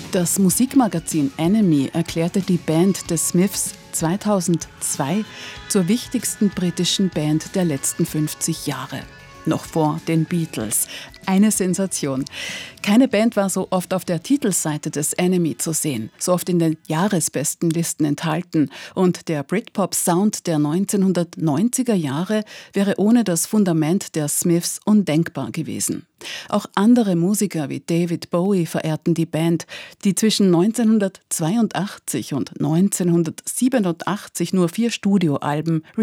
Das Musikmagazin Enemy erklärte die Band The Smiths 2002 zur wichtigsten britischen Band der letzten 50 Jahre. Noch vor den Beatles. Eine Sensation. Keine Band war so oft auf der Titelseite des Enemy zu sehen, so oft in den Jahresbestenlisten enthalten. Und der Britpop-Sound der 1990er Jahre wäre ohne das Fundament der Smiths undenkbar gewesen. Auch andere Musiker wie David Bowie verehrten die Band, die zwischen 1982 und 1987 nur 4 Studioalben